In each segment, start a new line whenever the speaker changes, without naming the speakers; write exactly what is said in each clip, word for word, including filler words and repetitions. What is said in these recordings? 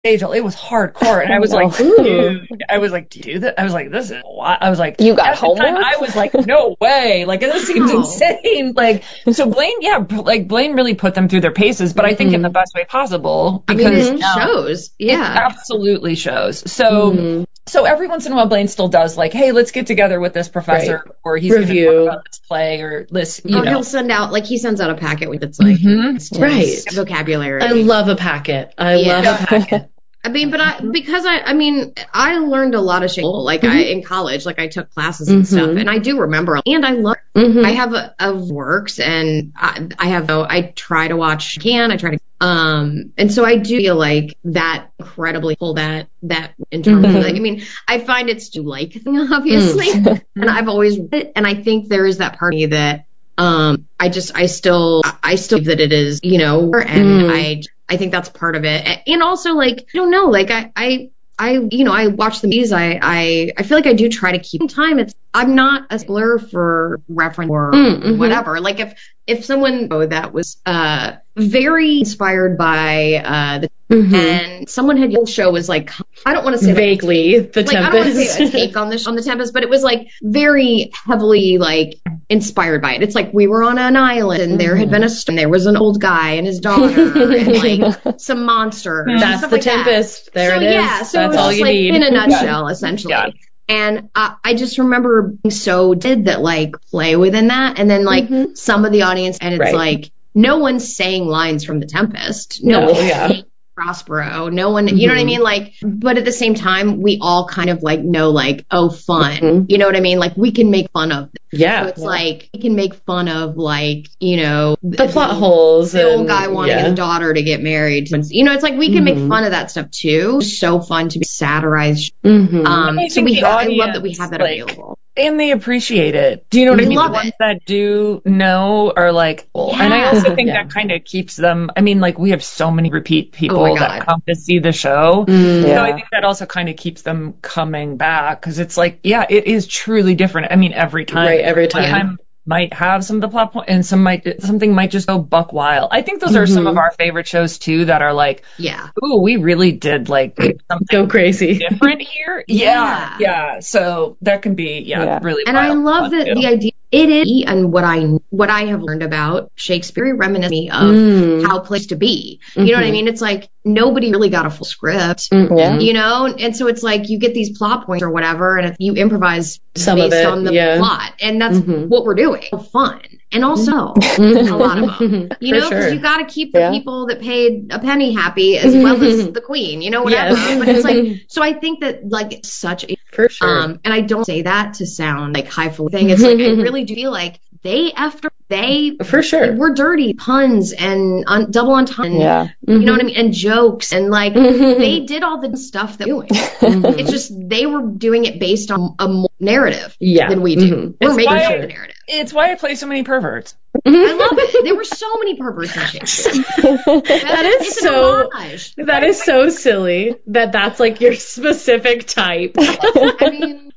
Angel, it was hardcore, and I was like, dude, I was like, do you do that? I was like, this is what? I was like,
you got homework?
I was like, no way, like this seems insane. Like, so Blaine, yeah, like Blaine really put them through their paces, but I think mm-hmm. in the best way possible, because
I mean, it now, shows, yeah,
it absolutely shows. So, mm-hmm. so every once in a while, Blaine still does like, hey, let's get together with this professor, right. or he's
review
going to talk about this play, or list, you
or
know.
he'll send out like he sends out a packet with it's like
mm-hmm. right
vocabulary.
I love a packet. I yeah. love a packet.
I mean, but I, because I, I mean, I learned a lot of shit, like mm-hmm. I, in college, like I took classes and mm-hmm. stuff, and I do remember, and I love, mm-hmm. I have a, a works, and I, I have, I try to watch, can, I try to, um, and so I do feel like that incredibly pull that, that in terms mm-hmm. of, like, I mean, I find it's to like thing, obviously, mm-hmm. and I've always, and I think there is that part of me that, um, I just, I still, I still think that it is, you know, and mm. I, I think that's part of it. And also, like, I don't know, like, I, I, I, you know, I watch the movies. I, I, I feel like I do try to keep time. It's, I'm not a stickler for reference or mm-hmm. whatever. Like, if, if someone oh, that was, uh, very inspired by, uh, the, mm-hmm. and someone had, the show was like, I don't want to say
vaguely like, the
like,
Tempest.
I don't want to say a take on the, on the Tempest, but it was like very heavily, like, inspired by it. It's like we were on an island and there had been a and there was an old guy and his daughter and like some monsters.
That's the
like
Tempest.
That.
There
so,
it is.
Yeah, so
That's
it was
all
just
you
like
need.
In a nutshell, yeah. essentially.
Yeah.
And I, I just remember being so did that like play within that, and then like mm-hmm. some of the audience, and it's right. like no one's saying lines from the Tempest. No,
no
one's
yeah.
saying Prospero. No one, you know mm-hmm. what I mean? Like, but at the same time, we all kind of like know, like, oh, fun. Mm-hmm. You know what I mean? Like, we can make fun of this.
Yeah.
So it's
yeah.
like, we can make fun of, like, you know,
the plot the, holes.
The
and,
old guy wanting yeah. his daughter to get married. You know, it's like, we can mm-hmm. make fun of that stuff too. It's so fun to be satirized.
Mm-hmm.
Um, so we have, I love that we have that like, available.
And they appreciate it. Do you know what
we
I mean?
Love
the ones
it.
that do know are like, oh.
yeah.
and I also think
yeah.
that kind of keeps them. I mean, like we have so many repeat people
oh
that come to see the show.
Mm, yeah.
So I think that also kind of keeps them coming back because it's like, yeah, it is truly different. I mean, every time,
right, every time.
Every time might have some of the plot point and some might something might just go buck wild. I think those are mm-hmm. some of our favorite shows too that are like,
yeah,
ooh, we really did like something
go crazy
different here. Yeah, yeah. yeah. So that can be yeah, yeah. really.
And I love that the idea it is and what I what I have learned about Shakespeare reminiscent me of
mm.
how plays to be. You
mm-hmm.
know what I mean? It's like nobody really got a full script,
mm-hmm. yeah.
you know, and so it's like you get these plot points or whatever, and if you improvise
some
based
of it,
on the
yeah.
plot, and that's
mm-hmm.
what we're doing. Fun. And also, a lot of them, you know, because
sure.
you got to keep the
yeah.
people that paid a penny happy as well as the queen, you know, whatever.
Yes.
But it's like, so I think that like it's such a,
for sure.
um, and I don't say that to sound like highfalutin thing. It's like, I really do feel like they, after they,
for sure,
like, we're dirty puns and un, double entendre,
yeah.
you
mm-hmm.
know what I mean? And jokes and like, they did all the stuff they're doing.
Mm-hmm.
It's just, they were doing it based on a more narrative
yeah.
than we do.
Mm-hmm.
We're
it's
making
why,
sure the narrative.
It's why I play so many perverts.
I love it. There were so many perverts in Shakespeare.
That is so. That is so silly. That that's like your specific type.
I mean,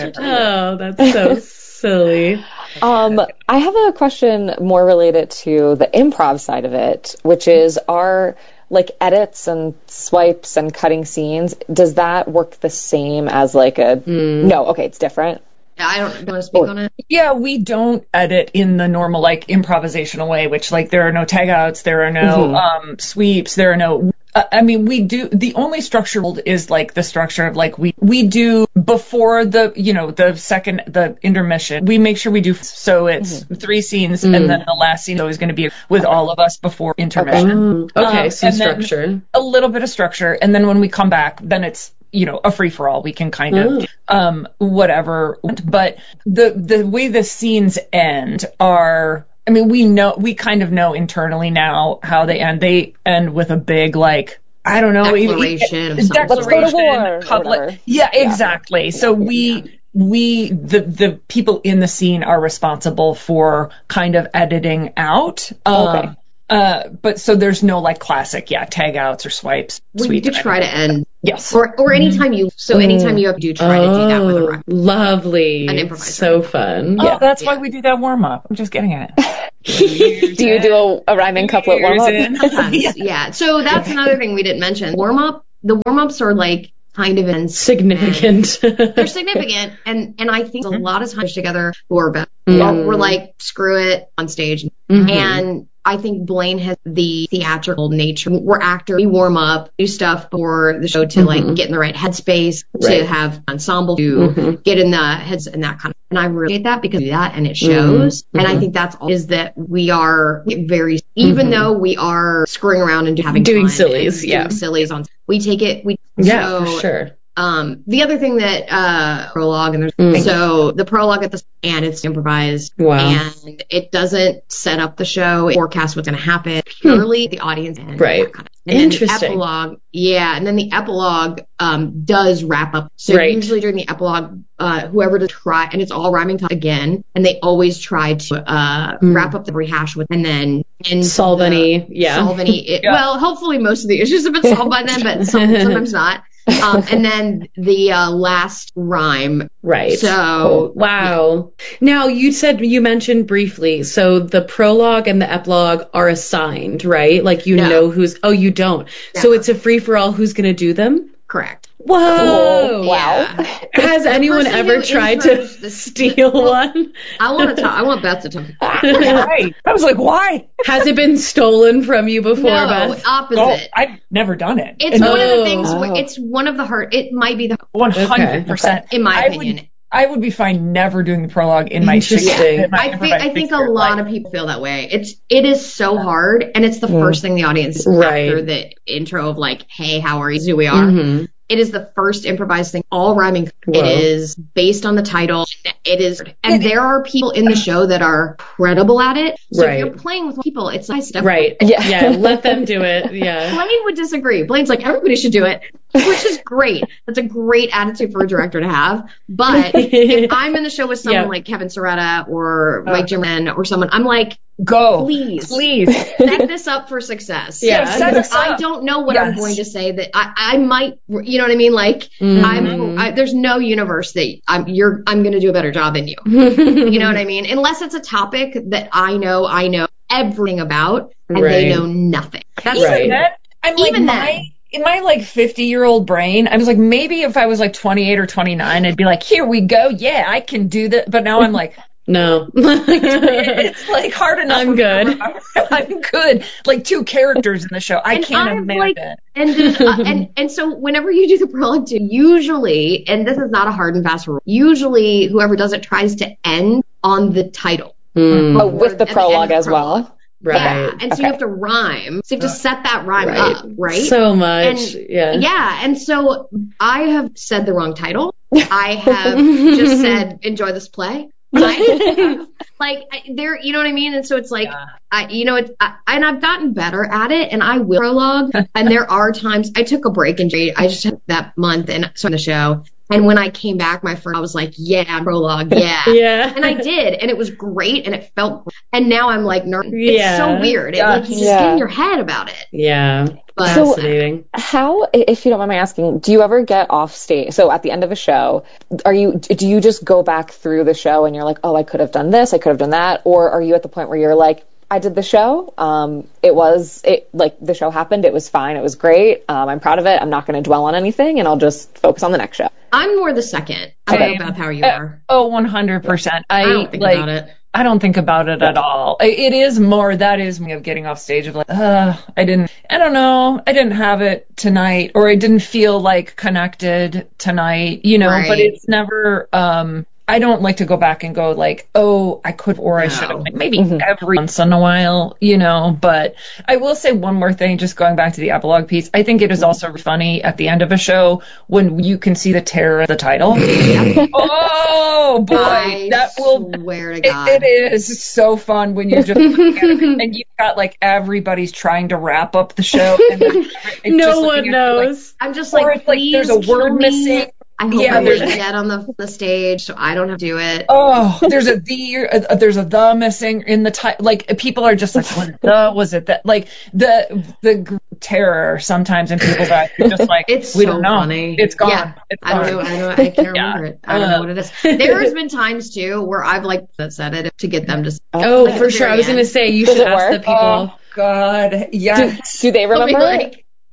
oh, that's so silly.
Um, I have a question more related to the improv side of it, which is our like edits and swipes and cutting scenes. Does that work the same as like a?
Mm.
No, okay, it's different.
I don't, don't want to speak
oh.
on it.
Yeah, we don't edit in the normal, like, improvisational way, which, like, there are no tagouts, there are no mm-hmm. um, sweeps, there are no... Uh, I mean, we do... The only structure is, like, the structure of, like, we we do before the, you know, the second, the intermission, we make sure we do... So it's mm-hmm. three scenes, mm-hmm. and then the last scene is always going to be with all of us before intermission.
Okay, okay
um,
so structure.
A little bit of structure, and then when we come back, then it's... you know, a free-for-all. We can kind of,
Ooh.
um, whatever. But the the way the scenes end are, I mean, we know, we kind of know internally now how they end. They end with a big, like, I don't know.
Declaration.
Even, declaration.
Let's go to war.
Public, yeah, exactly. Yeah. So we... Yeah. We, the, the people in the scene are responsible for kind of editing out. Um,
okay.
Uh, but so there's no like classic, yeah, tag outs or swipes.
We do try to end.
Yes.
Or, or anytime you, so anytime you do try
oh,
to do that with a rhyme.
Lovely.
An improviser.
So fun.
Oh,
yeah.
that's
yeah.
why we do that warm up. I'm just getting it.
Do you do a, a rhyming couplet warm up?
Sometimes, yeah. So that's another thing we didn't mention. Warm up, the warm-ups are like kind of
significant.
They're significant, and and I think a lot of times together who are better. Mm. We're like, screw it on stage, mm-hmm. and I think Blaine has the theatrical nature. We're actors, we warm up, do stuff for the show to mm-hmm. like get in the right headspace, right. to have ensemble, to mm-hmm. get in the heads and that kind of. And I really hate that because of that, and it shows. Mm-hmm. And I think that's all is that we are very, even mm-hmm. though we are screwing around and having
doing
fun
sillies,
and
yeah,
doing sillies on. We take it. We
yeah,
so,
for sure.
Um, the other thing that, uh, prologue and there's, mm. so the prologue at the, and it's improvised.
Wow.
And it doesn't set up the show, it forecasts what's going to happen, purely hmm. the audience. And
right.
Kind of, and
Interesting.
Then the epilogue, yeah. And then the epilogue, um, does wrap up. So
right.
usually during the epilogue, uh, whoever to try, and it's all rhyming time again, and they always try to, uh, mm. wrap up the rehash with, and then, and
solve the, any, yeah.
Solve any, it, yeah. Well, hopefully most of the issues have been solved by then, but some, sometimes not. um, and then the uh, last rhyme.
Right.
So,
wow. Yeah. Now, you said, you mentioned briefly, so the prologue and the epilogue are assigned, right? Like, you
no.
know who's, oh, you don't. No. So it's a free-for-all who's going to do them?
Correct.
Whoa.
Oh,
wow.
Yeah.
Has anyone ever tried to steal one?
I want to talk. I want Beth to talk.
Why? I was like, why?
Has it been stolen from you before,
no,
Beth?
Opposite.
Oh, I've never done it.
It's and one oh, of the things. Where it's one of the hard. It might be the
one hundred percent
in my
I
opinion.
Would, I would be fine never doing the prologue in my
Interesting.
Yeah. I think I think a lot life. of people feel that way. It's it is so hard, and it's the mm. first thing the audience
right.
after the intro of like, "Hey, how are you?" Who we are.
Mm-hmm.
It is the first improvised thing, all rhyming. Whoa. It is based on the title. It is, and there are people in the show that are credible at it. So
right.
if you're playing with people, it's nice stuff.
Right. Yeah. Yeah. Let them do it. Yeah.
Blaine would disagree. Blaine's like, everybody should do it, which is great. That's a great attitude for a director to have. But if I'm in the show with someone yeah. like Kevin Soretta or Mike uh, Jimmerman or someone, I'm like,
go,
please,
please
set this up for success.
Yeah,
set us
I
up.
don't know what
yes.
I'm going to say that I, I might, you know what I mean? Like,
mm-hmm.
I'm, I, there's no universe that I'm, you're, I'm going to do a better job than you. You know what I mean? Unless it's a topic that I know, I know everything about, and
right.
they know nothing.
That's right. That, I'm like,
Even
my,
then.
In my like fifty year old brain, I was like, maybe if I was like twenty-eight or twenty-nine, I'd be like, here we go. Yeah, I can do that. But now I'm like,
no,
it's like hard enough.
I'm good.
I'm good. Like two characters in the show. I
and
can't
I've
imagine.
Like, and, then, uh, and and so whenever you do the prologue, too, usually, and this is not a hard and fast rule, usually whoever does it tries to end on the title.
Mm.
But with the prologue as well.
Right.
Yeah, and so
okay.
you have to rhyme. So you have to set that rhyme
right.
up, right?
So much,
and,
yeah.
Yeah, and so I have said the wrong title. I have just said, enjoy this play. I, like, there, you know what I mean? And so it's like, yeah. I, you know, it's, I, and I've gotten better at it, and I will prologue. And there are times, I took a break in Jade. I just had that month and so on the show. And when I came back, my friend, I was like, yeah, prologue, yeah.
Yeah.
And I did, and it was great, and it felt great. And now I'm like, ner-
yeah.
it's so weird. It, like, you just
yeah.
get in your head about it.
Yeah.
But,
fascinating.
So how, if you don't mind me asking, do you ever get off stage? So at the end of a show, are you, do you just go back through the show and you're like, oh, I could have done this, I could have done that? Or are you at the point where you're like, I did the show. Um, it was, it like the show happened. It was fine. It was great. Um, I'm proud of it. I'm not going to dwell on anything, and I'll just focus on the next show.
I'm more the second. I don't know about how you are.
Uh, oh, one hundred percent. I,
I don't think
like,
about it.
I don't think about it at all. It is more, that is me of getting off stage of like, uh, I didn't, I don't know, I didn't have it tonight, or I didn't feel like connected tonight, you know,
right.
but it's never, um, I don't like to go back and go like, oh, I could, or I
no.
should have. Like, maybe mm-hmm. every once in a while, you know, but I will say one more thing, just going back to the epilogue piece. I think it is also funny at the end of a show when you can see the terror of the title. Oh boy,
I
that will
swear to God.
It, it is so fun when you're just and you've got like everybody's trying to wrap up the show. And then
no one knows.
Like, I'm just
or
like,
it's like there's a word
me.
missing.
I hope
yeah,
I'm dead on the, the stage, so I don't have to do it.
Oh, there's a the, uh, there's a the missing in the title. Like, people are just like, what the was it that? Like, the the g- terror sometimes in people's eyes. You're just like,
it's
we
so
don't know.
Funny.
It's gone.
Yeah.
It's
I don't
gone.
know. I don't. I can't
yeah.
remember it. I don't uh, know what it is. There has been times too where I've like said it to get them to.
Oh,
like,
for sure. I was going to say you
Does
should
it
ask
work?
the people.
Oh God, yeah.
Do, do they remember
like,
it?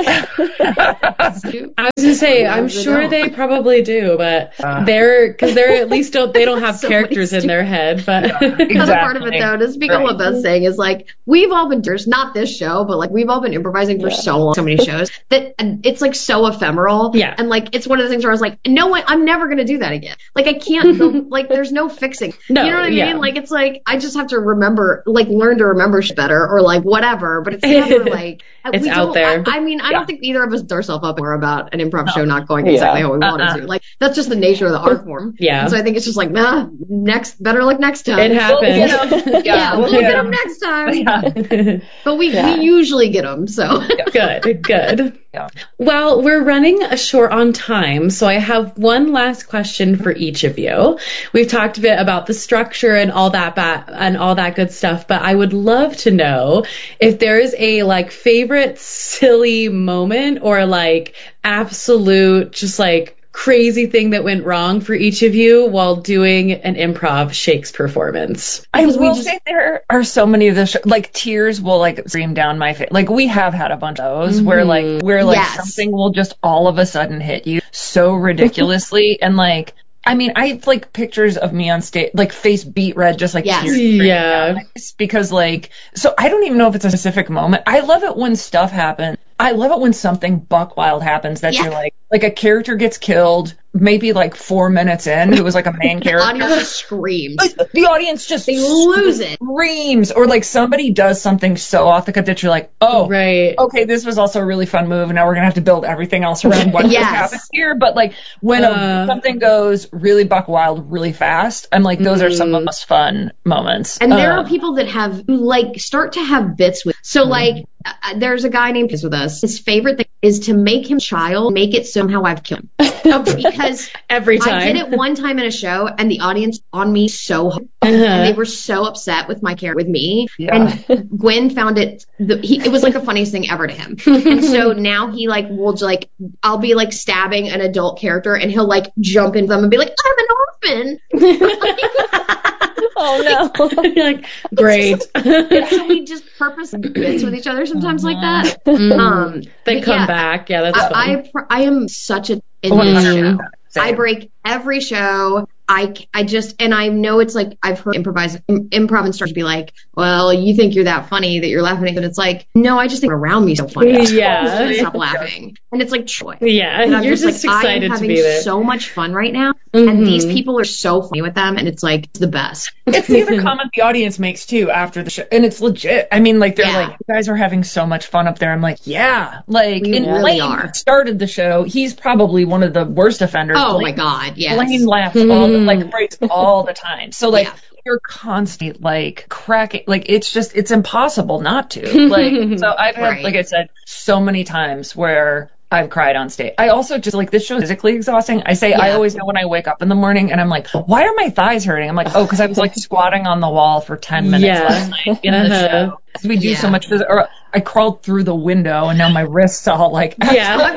I was gonna say, I'm sure they probably do, but uh, they're because they're at least don't they don't have so characters in their head. But
yeah, exactly. Another part of it, though, to speak on what Beth's saying, is like we've all been not this show, but like we've all been improvising for yeah. so long, so many shows that it's like so ephemeral.
Yeah,
and like it's one of the things where I was like, no, way, I'm never gonna do that again. Like I can't. go, like there's no fixing.
No,
you know what I mean?
Yeah.
Like it's like I just have to remember, like learn to remember shit better, or like whatever. But it's never like
it's
we
out there.
I, I mean, I yeah. don't think either of us did ourselves up more about an improv no. show not going
yeah.
exactly how we wanted
uh-uh.
to. Like that's just the nature of the art form.
Yeah.
And so I think it's just like, nah, next, better luck next time.
It happens.
We'll get yeah, we'll get them next time. Yeah. But we yeah. we usually get them. So
good, good.
Yeah.
Well, we're running a short on time, so I have one last question for each of you. We've talked a bit about the structure and all that ba- and all that good stuff, but I would love to know if there is a like favorite silly moment or like absolute just like crazy thing that went wrong for each of you while doing an improv Shakes performance.
I will just... say there are so many of the sh- like tears will like stream down my face. Like we have had a bunch of those mm-hmm. where like where like yes. something will just all of a sudden hit you so ridiculously and like I mean, I have like pictures of me on stage, like face beat red, just like
yes.
tears.
Yeah.
Because like, so I don't even know if it's a specific moment. I love it when stuff happens. I love it when something buck wild happens that yeah. you're like, like a character gets killed, maybe like four minutes in, who was like a main character.
The audience screams.
Like, the audience just
they lose it.
Screams. Or like somebody does something so off the cuff that you're like, oh,
right.
okay, this was also a really fun move, and now we're going to have to build everything else around what
yes.
happens here. But like when
uh,
a, something goes really buck wild really fast, I'm like, those mm. are some of the most fun moments.
And there
um,
are people that have, like, start to have bits with, so like, uh, there's a guy named is with us. His favorite thing is to make him child, make it somehow I've killed him. Because
every time
I did it one time in a show, and the audience on me so hard. Uh-huh. And they were so upset with my character, with me.
Yeah.
And Gwen found it, the, he, it was like the funniest thing ever to him. And so now he like will like, I'll be like stabbing an adult character, and he'll like jump into them and be like, I'm an orphan.
Oh no! You're like, great.
So we just purpose bits with each other sometimes like that.
Mm-hmm.
Um,
they come yeah, I, back. Yeah, that's
I,
fun.
I I am such a in this show. Same. I break every show. I, I just, and I know it's like, I've heard improvise, improv instructors be like, well, you think you're that funny that you're laughing, but it's like, no, I just think around me so funny.
Yeah.
Stop laughing. And it's like, joy.
Yeah.
And I'm
you're
just,
just
like,
excited
I'm
to
having
be there.
So much fun right now.
Mm-hmm.
And these people are so funny with them. And it's like, it's the best.
It's the other comment the audience makes too after the show. And it's legit. I mean, like, they're
yeah.
like, you guys are having so much fun up there. I'm like, yeah. Like,
we
and
really
Lane
are.
started the show. He's probably one of the worst offenders.
Oh
Lane,
my God. Yes.
Lane laughs
mm-hmm.
all the, like, breaks all the time. So, like,
yeah.
you're constantly like cracking, like it's just, it's impossible not to. Like, so I've had,
right.
like I said, so many times where I've cried on stage. I also just like this show is physically exhausting. I say, yeah. I always know when I wake up in the morning and I'm like, why are my thighs hurting? I'm like, oh, because I was like squatting on the wall for ten minutes
yeah.
last night in
uh-huh.
the show. Because we do
yeah.
so much phys- or I crawled through the window and now my wrists all like,
yeah.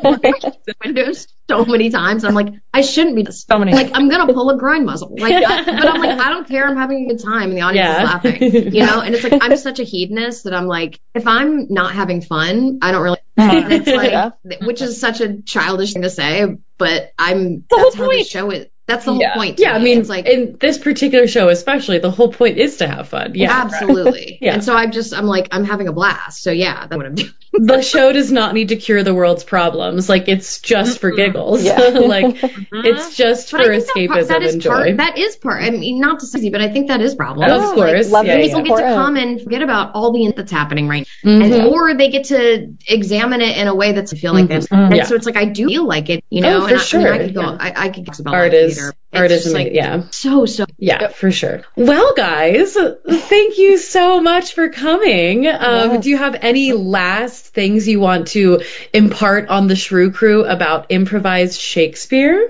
the windows so many times. I'm like, I shouldn't be this.
So many
like, I'm going to pull a groin muscle. Like, but I'm like, I don't care. I'm having a good time and the audience
yeah.
is laughing, you know? And it's like, I'm such a hedonist that I'm like, if I'm not having fun, I don't really, and it's like,
yeah.
which is such a childish thing to say, but I'm,
the
that's
whole
how
point.
the show is. That's the whole
yeah.
point.
Yeah, I mean,
it's like,
in this particular show especially, the whole point is to have fun. Yeah,
absolutely.
yeah.
And so I'm just, I'm like, I'm having a blast. So yeah, that's what I'm doing.
The show does not need to cure the world's problems. Like, it's just for giggles.
Yeah.
Like, it's just
but
for
I think
escapism
that, part, that is
and joy.
Part, that is part. I mean, not to say, but I think that is problem.
Of course.
Like,
yeah,
people
yeah.
get to come and forget about all the that's happening right now.
Mm-hmm.
And, or they get to examine it in a way that's feel like this.
Mm-hmm.
And
Yeah.
so it's like, I do feel like it, you know?
Oh, for
and I,
sure.
I, mean, I could go,
Yeah.
I, I could talk about
Art
live
is,
theater.
art
It's
is
just, like,
amazing. Yeah.
So, so.
Yeah,
Yep.
for sure. Well, guys, thank you so much for coming. Um,
Yes.
Do you have any last things you want to impart on the Shrew Crew about improvised Shakespeare?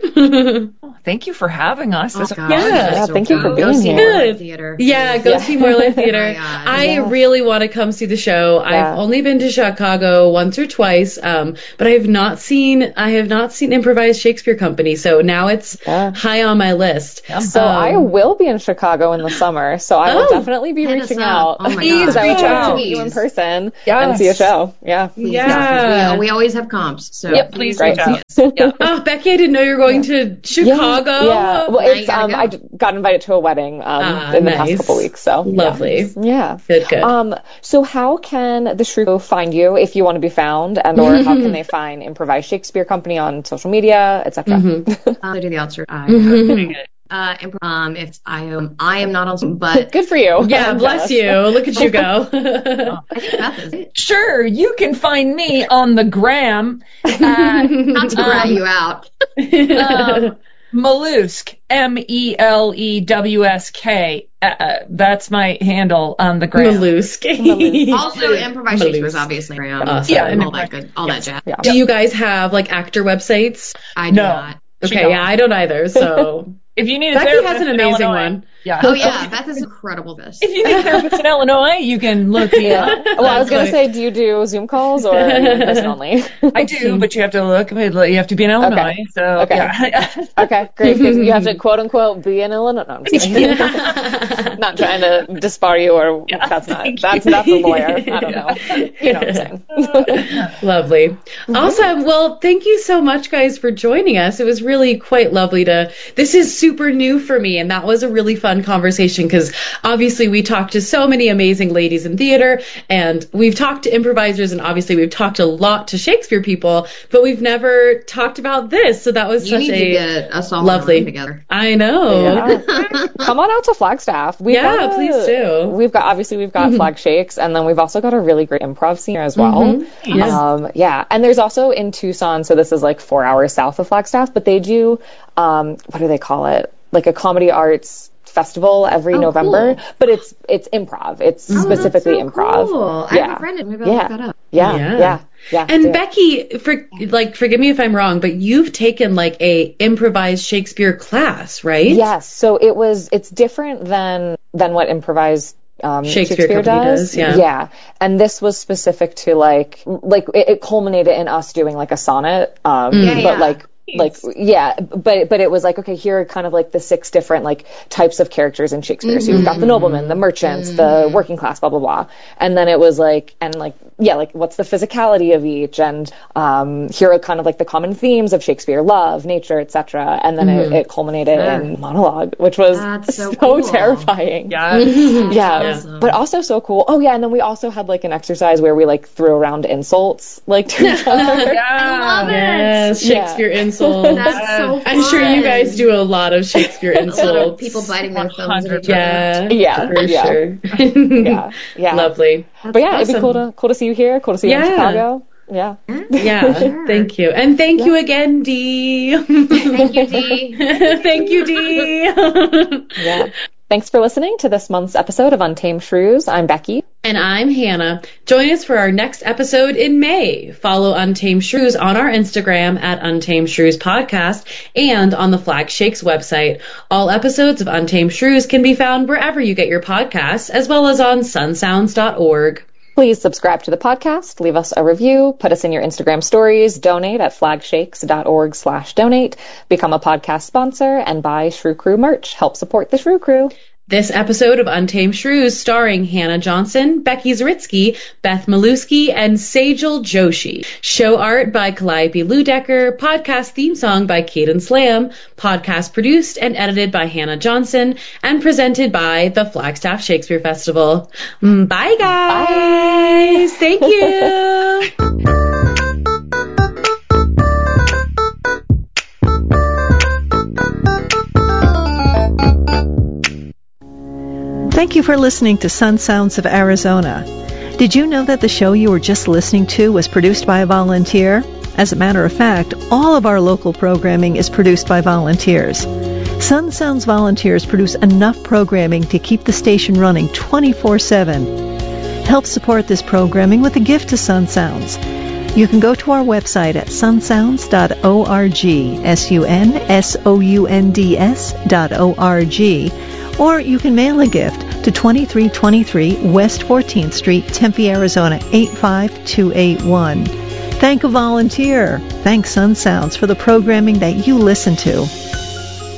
Thank you for having us.
Oh,
This-
gosh,
Yeah.
that's
Yeah,
so
thank you
cool.
for
Go
being
see
here.
more live
Good.
theater.
Yeah, go
Yeah.
see more live theater.
Oh my God.
I
Yeah.
really want to come see the show.
Yeah.
I've only been to Chicago once or twice, um, but I have not seen I have not seen improvised Shakespeare Company. So now it's
Yeah.
high on on my list.
So um, I will be in Chicago in the summer, so I will oh, definitely be reaching out.
Oh my
Because I will try to meet you in person yes. and see a show. Yeah.
Yeah. We, we always have comps. So
yep, please reach out.
Yeah. Oh, Becky, I didn't know you were going to Chicago.
Yeah. yeah. Well, it's, um, go. I got invited to a wedding um, ah, in the nice. past couple weeks. So
lovely.
Yeah. yeah.
Good, good.
Um, so how can the Shrew find you if you want to be found, and or how can they find Improvised Shakespeare Company on social media, et cetera?
Mm-hmm. uh, they do the outskirts. Uh, mm-hmm. Uh, um, if I am, I am not on, but
good for you.
Yeah, bless you. Look at you go.
oh, I think Beth is.
Sure, you can find me on the gram. At,
not to rat um, you out.
um, Melewsk, M E L E W S K. Uh, that's my handle on the gram.
Melewsk.
Also, Improvised Shakespeare is obviously gram.
Awesome.
Yeah,
and all that good, all
yes.
that jazz.
Yeah. Do you guys have like actor websites?
I do
no.
not.
Okay, yeah, I don't either. So
if you need a
Becky
therapist
has an amazing
Illinois,
one.
Yeah.
Oh yeah, Beth is incredible. This.
If you need a therapist in Illinois, you can look me up.
Well, I was gonna say, do you do Zoom calls or in person only?
I do, but you have to look. You have to be in Illinois.
Okay.
So
okay,
yeah.
okay, great. Because you have to quote unquote be in Illinois. No, I'm just kidding. Not trying to disbar you, or yeah, that's not. That's that's a lawyer. I don't know. You know what I'm saying.
Lovely, mm-hmm. Awesome. Well, thank you so much, guys, for joining us. It was really quite lovely to. This is super new for me, and that was a really fun conversation because obviously we talked to so many amazing ladies in theater, and we've talked to improvisers, and obviously we've talked a lot to Shakespeare people, but we've never talked about this. So that was
you
such
need
a
to get us all
lovely
together.
I know.
Yeah. Come on out to Flagstaff. We've
yeah,
got a,
please do.
We've got obviously we've got mm-hmm. Flag Shakes, and then we've also got a really great improv scene here as well.
Mm-hmm. Yes.
Um, yeah, and there's also in Tucson, so this is like four hours south of Flagstaff, but they do um, what do they call it? Like a comedy arts festival every
oh,
November,
cool.
but it's it's improv. It's
oh,
specifically
that's so
improv.
Cool.
Yeah.
I have a friend. Maybe I'll
yeah.
look that up.
Yeah,
yeah,
yeah, yeah.
And Becky, for like, forgive me if I'm wrong, but you've taken like a improvised Shakespeare class, right?
Yes. So it was. It's different than than what improvised um,
Shakespeare,
Shakespeare does.
does. Yeah.
Yeah. And this was specific to like like it, it culminated in us doing like a sonnet, um,
mm. yeah,
but
yeah.
like. Like, yeah, but but it was like, okay, here are kind of like the six different like types of characters in Shakespeare. Mm-hmm. So you've got the nobleman, the merchants, mm-hmm. the working class, blah, blah, blah. And then it was like, and like, yeah, like what's the physicality of each? And um, here are kind of like the common themes of Shakespeare, love, nature, et cetera. And then mm-hmm. it, it culminated yeah. in monologue, which was
That's so,
so
cool.
terrifying.
Yeah.
yeah.
Awesome.
But also so cool. Oh, yeah, and then we also had like an exercise where we like threw around insults like to each other.
yeah. I love it.
Yes, Shakespeare
yeah.
insults.
That's so fun.
I'm sure you guys do a lot of Shakespeare insults.
People biting their thumbs at each
yeah,
other.
Yeah,
for
yeah.
sure.
yeah, yeah.
Lovely.
That's but yeah, awesome. It'd be cool to cool to see you here. Cool to see you
yeah.
in Chicago. Yeah.
Yeah.
Sure.
Thank you. And thank yeah. you again, Dee.
Thank you, Dee.
Thank you, Dee.
yeah. Thanks for listening to this month's episode of Untamed Shrews. I'm Becky.
And I'm Hannah. Join us for our next episode in May. Follow Untamed Shrews on our Instagram at Untamed Shrews Podcast and on the Flag Shakes website. All episodes of Untamed Shrews can be found wherever you get your podcasts, as well as on sun sounds dot org.
Please subscribe to the podcast, leave us a review, put us in your Instagram stories, donate at flagshakes.org slash donate, become a podcast sponsor, and buy Shrew Crew merch. Help support the Shrew Crew.
This episode of Untamed Shrews starring Hannah Johnson, Becky Zaritsky, Beth Melewski, and Sejal Joshi. Show art by Calliope Ludecker, podcast theme song by Caden Slam, podcast produced and edited by Hannah Johnson, and presented by the Flagstaff Shakespeare Festival. Bye, guys! Bye. Thank you!
Thank you for listening to Sun Sounds of Arizona. Did you know that the show you were just listening to was produced by a volunteer? As a matter of fact, all of our local programming is produced by volunteers. Sun Sounds volunteers produce enough programming to keep the station running twenty-four seven. Help support this programming with a gift to Sun Sounds. You can go to our website at sun sounds dot org, S U N S O U N D S dot O R G, or you can mail a gift to twenty-three twenty-three West fourteenth Street, Tempe, Arizona, eight five two eight one. Thank a volunteer. Thank Sun Sounds for the programming that you listen to.